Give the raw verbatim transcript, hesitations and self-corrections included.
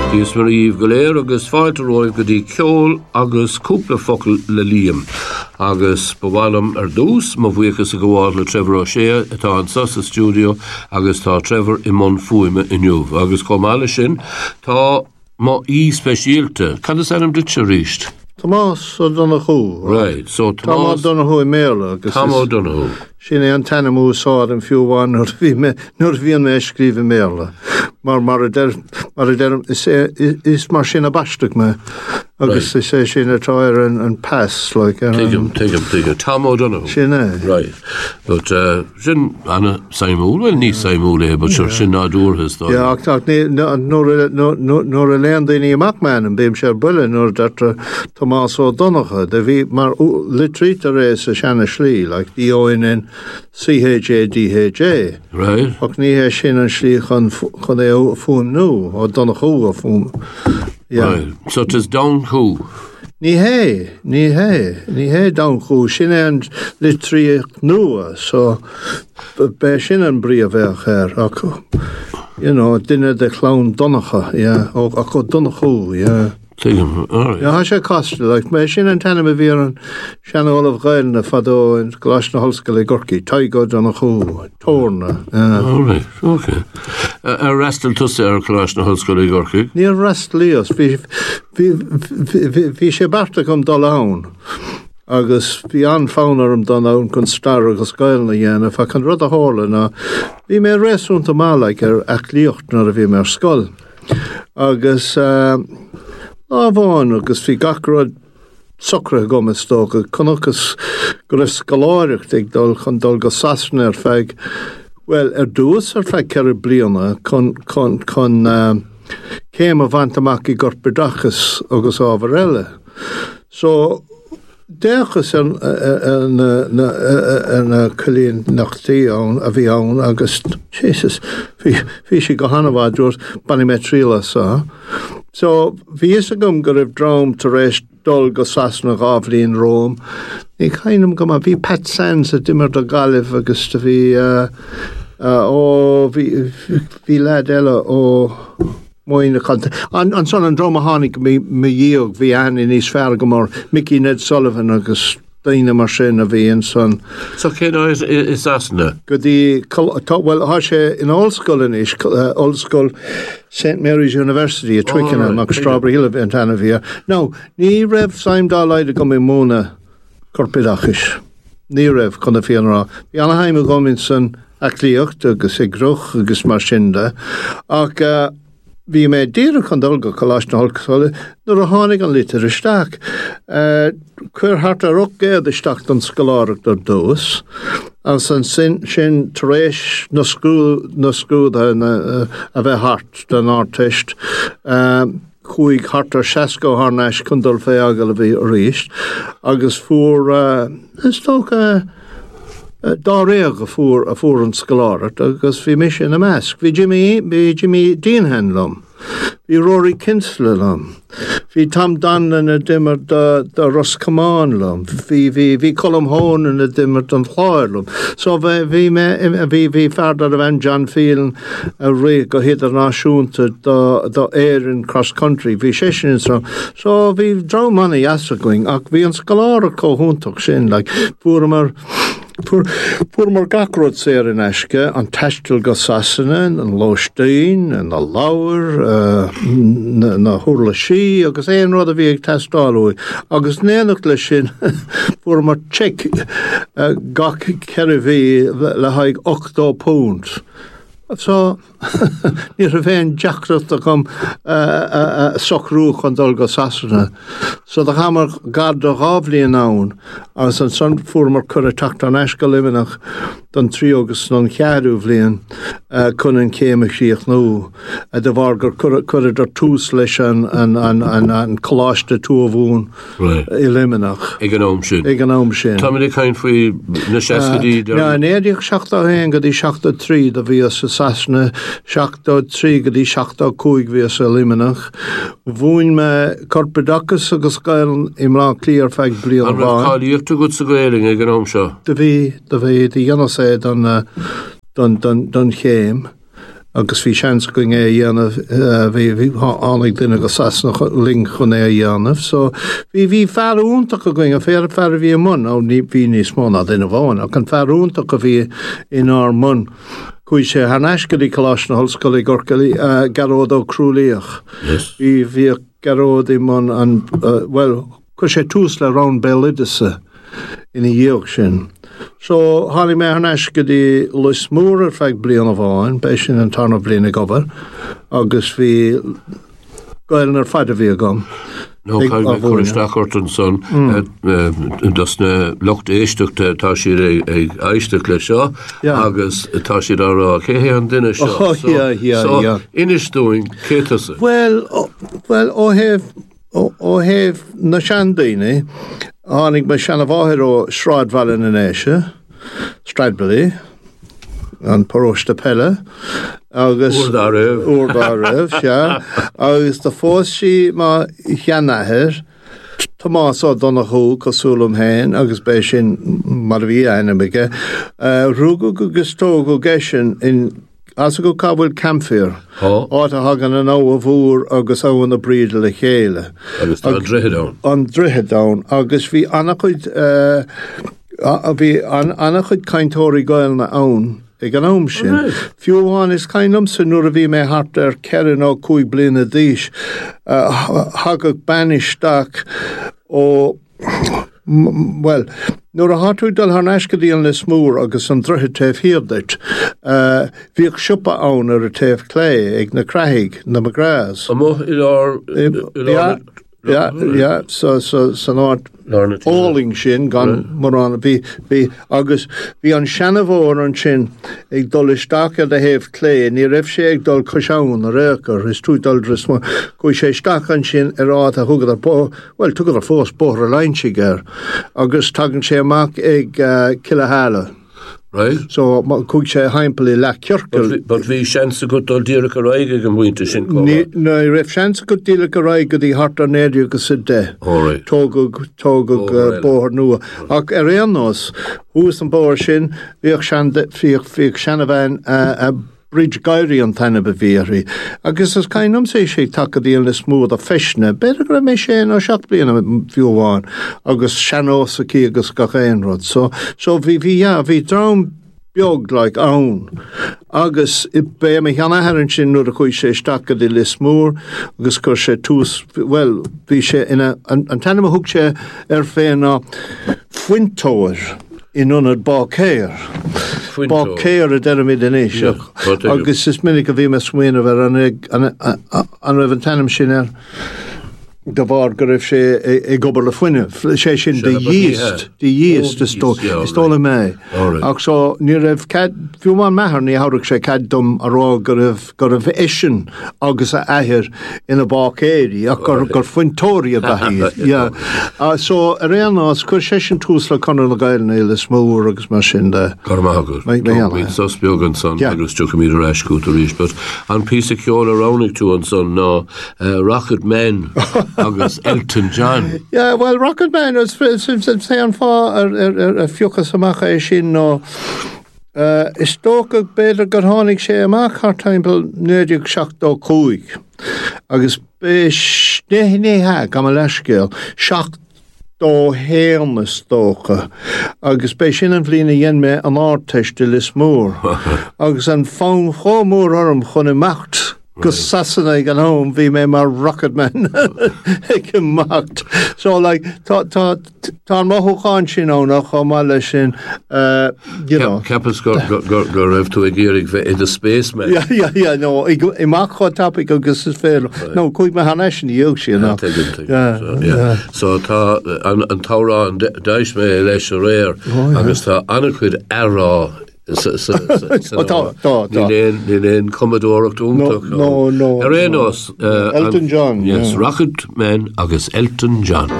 Gys mar íomh go léir agus fáilte roimh go dtí ceol agus cúpla focail le líam. Agus bhhailm ar dús má bhuichas a go bháil le Trevor O'Shea atá an sos a stúdio agus tá Trevor i món fuaime inniuh. Agus com eile sin tá má í speisialte. Can is anam dit se ríist? Tomás O'Donoghue. Right, so Tomás O'Donoghue méle. Tom O'Donoghue. Sin é an tanna músáid an fiúháin nuair bhí an mé scríomh méle. Mar mar a der mar a der is is mar sin a baisteach me. Agus is sé sin atá ar an an pass like an Tigam, tigam, tigam. Tom O'Donoghue. Sin é. Right. But uh, sin anna saimúl, well ní saimúl é, but sure sin nádúr his though. Ja, ach ach ní nóir nóir a lean daoine amach man an béim sé buile nóir dat Tomás O'Donoghue de bhí mar litrítar éis a seanna slí like D O N N C H A D H A. Right. Ach ní é sin an slí chun chun é fún nó O'Donoghue a fún. Yeah. Right. So it is down who? Ní hé, ní hé, ní hé down who. Sin é an litríocht nua, so be sin an brí a bheith her. Ach, you know, dinne de clown Donoghue, yeah. Och, ach, Donoghue, yeah. Tigam, all right. Ja, has sé costa, like, me sin an tanna me bhí an seanna olaf gael na fadó in Glasna Holscoil i Gorky, Taigo Donoghue, Torna, yeah. All right, okay. Uh, a restal tusa ar Glasna Holscoil i Gorky? Ní rest líos, hí sé barta chum dul ann. Agus bhí an fánar am don ann chun star agus gael na dhéana, fa can rud a hála na, bhí mé réasúnta málaigh ar aclíocht nar a bhí mé ar scoil. Agus, á bháin agus bhí gacrad socra gomas tóga, chunachas go raibh scoláireacht ag dul chun dul go sasna ar feig, well, ar dús ar feig ceir bliana chun chun chun céim a bhaint amach I gorpedachas agus ábhar eile. So, déchas an an colíon nachtaí ann a bhí ann agus, Jesus, bhí sé go hanamh dúirt banna mé tríla sa. So, bhí is a gom go raibh drám tar éis dul go sasna gábhlíon Róm. Ní chainm go a bhí Pat Sands a dimmer do galibh agus tá bhí ó bhí lead eile ó Moine canta. An, an son an drama hánig mi, mi díog bhí an in níos fear go mar Mickey Ned Sullivan agus daine mar sin a bhí an son. So cén is, is asna? Go dí, well, há sé in Old School in is, uh, Old School Saint Mary's University a Twickenham oh, right. Ag Strawberry Hill an tanna bhí. No, ní raibh Saimdá leide go mé móna corpidachis. Ní raibh chun a fian rá. Bhí anaheim a gomin san aclíocht agus i groch agus mar sinda. Ach, uh, bhí mé díra chun dul go Glasna Holscoil nuair a tháinig an litir isteach. Cuir hart a ruch géad isteach don scoláireacht ar dús, as an sin sin tar éis na scrúda a bheith hart den áirteist. Chuig hart ar seasco harneis chun dul fé agal a bhí a ríist, agus fuair is tócha dá réag a fuair a fuair an scoláireacht agus bhí mis in a measc. Bhí Jimmy bhí Jimmy Deanhan lom. Bhí Rory Kinsler lom. Bhí Tom Donlan a dimmer da da Roscommon lom. Bhí bhí bhí Colm Honan a dimmer don chláir lom. So bhí bhí me bhí bhí fardar a bhain John Phelan a ré go héidir náisiúnta da da éireann cross country. Bhí sé sin so so bhí drámanna asa going ach bhí an scoláireacht cóhúntaach sin like fuair mar Pur pur mar gacrod sér in eisce an teistil go sasanan an Lostein an a Lauer uh, na, na hurla sí agus éon rud a bhí ag testáúi agus néanacht le sin pur mar check uh, gach ceir bhí le haig ochtó púnt. So, ní a bhéin deachrat a chum socrú chun dul go sasana. So, da chamar gad do gábhlíon ann, agus an son fuair mar cur a tacht an eisce limanach don trí agus non cheadú bhlíon chun an céimach síoch nó. A de bhar gur cur a tús leis an choláiste tú a bhún I limanach. Ag an óm sin. Ag an óm sin. Tá mé cain faoi na seascadí? Na, néadíoch seachta héin go dtí seachta trí da bhí as sasna seachta trí go dtí seachta cúig bhí as a limanach. Bhúin me corpedachas agus gael I mlá clíar feig blian bháin. An rah cáilíocht a gud sa gailing ag an óm seo? Da bhí, da bhí, dí dhéana sé don, don, don, don chéim. agus bhí seans going é dhéanamh bhí annig duine go sasnach ling chun é dhéanamh, so bhí bhí fearúntaach go going a fér fear bhí mun ó ní bhí níos móna duine bháin, ach an fearúntaach go bhí inar mun. Cúi sé haneiscaí colás na hoscoilí gorcaí garód ó crúlaíoch. Bhí bhí garód i mun an, well, chu sé tús le rán Belidise ina dhéoch sin. So hána mé haneiscaí Luis Moore ar feadh bliana bháin, béis sin an tarna bliana gobar, agus bhí gael ar fada bhí agam. No, cael me choristeachart an son, das na locht éisteach tá siad ag éisteach le seo, agus tá siad ará céhé an duine seo. Oh, yeah, yeah, so, yeah. Inis doing, cétasa? Well, oh, well, ó hef, ó hef na seandaine, hánig me seanna bháthir ó Sráidbhaile na Néise, Straidbili, an Paróiste Pelle, agus Úrdáibh Úrdáibh, ja, agus de fós si má cheannathir Tomás ó Donachú cosúlam hain agus bé sin mar bhí ainimige rúgu go gustó go geisin in as go cabhfuil campfir áta hagan an á a bhúr agus áhan na bríd le chéile. Agus tá drithedán. An drithedán agus bhí annachchuid bhí annachchuid caintóirí gail na ann ag an am sin. Fiúháin is cainam san nuair a bhí mé hart ar ceann ó cúig bliana díis thugad banisteach ó well, nuair a hatú dul th neiscadíon le smúr agus an druthe taobh hirdait, bhíoh siúpa ann ar a taobh clé ag na craigh na magrás. Amo ilar Ja, ja, so so so not alling sin gan mar an bhí bhí agus bhí an seanamhór an sin ag dul isteach a heh clé, ní raibh sé ag dul cosán a réchar is tú dul dris mar chuid sé isteach an sin ar áit a thugad ar bó, well tugad ar fós bóthar a leintse gar agus tagann sé amach ag Killahala. Right. So cúig sé haimpelí le ceorcail. But bhí seansa go dul díreach a raige go mhuinte sin có. No, raibh seansa go díreach a raige go dtí hart ar néidir go sa de. All right. Tógad tógad bóthar nua. Ach ar réannos, hús an bóthar sin, bhíoh seanna bhain a bridge gairí an taine bhíorí. Agus is cainam sé sé tacadíon le smúd a feisne, beidir go mé sé ó seach bliana fiúháin, agus seanós a cí agus gach éonrod. So, so bhí bhí, ja, bhí drám beag like ann. Agus i bé me cheannathar sin nuair a chuid sé stacadí le smúr, agus chuir sé tús, well, bhí sé ina, an, an taine a thug sé ar féin ná fuintóir in unad bácéir. Bácéir a deramid in éis. Agus is minic a bhí me smuoine bhar an raibh an tanim sin ar de bhar go raibh sé ag gobar le fuine. sé sin de díist, de díist is tóla mé. Ach so ní raibh cad, fiú má mehar ní háireach sé cad dom a rá go raibh go raibh isin agus a ahir ina bácéirí ach gur gur fuintóirí a bheithí. So a réanás chuir sé sin tús le conar le gaiilna le smór agus mar sin de. Carmagus. Bhín sos beagán san agus tu mí ar eiscút a rís, but an písa ceol a ránig tú an son ná Rocket Man agus Elton John. Yeah, well, Rocket Man is sé an fá ar a fiúchas amach é sin nó is tóca beidir gur tháinig sé amach thar timppel néideag seach dó cúig. Agus bé snéthe gam a leiscéal seach dó héalna tócha. Agus bé sin an bhblina dhéon mé an áteiste le smór. Agus an fán chomór orm chun imacht. Gus sasanna ag an hóm bhí mé mar Rocket Man ag imacht. So like tá tá tá mothúáin sin ónach chomá lei sin you know. Capas go go raibh tú ag géirigh bheith in the space man. Yeah, yeah, yeah, no, imacht chá tapig agus is fér. No, chuig me hanéis sin dhéog sin. Yeah. So tá an tárá an deis mé leis a réir agus tá annachcuid arrá Ní léon Commodóracht úntaach. No, no. Ar réanós Elton John. Yes, Rocket Man agus Elton John.